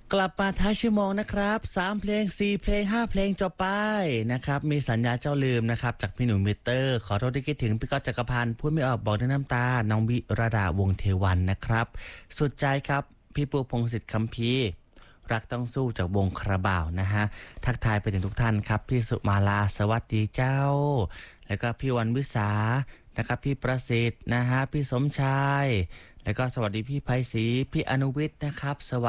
กลับมาท้ายชั่วโมงนะครับ3เพลง4เพลง5เพลงจบไปนะครับมีสัญญาเจ้าลืมนะครับจากพี่หนุ่มมิเตอร์ขอโทษที่คิดถึงพี่ก๊อตจักรพันธ์พูดไม่ออกบอกด้วยน้ำตาน้องวิรดาวงศ์เทวันนะครับสุดใจครับพี่ปูพงศิษฐ์คัมภีร์รักต้องสู้จากวงคาราบาวนะฮะทักทายไปถึงทุกท่านครับพี่สุมาลาสวัสดีเจ้าแล้วก็พี่วันวิสานะครับพี่ประสิทธิ์นะฮะพี่สมชายแล้วก็สวัสดีพี่ไพศรีพี่อนุวิทย์นะครับ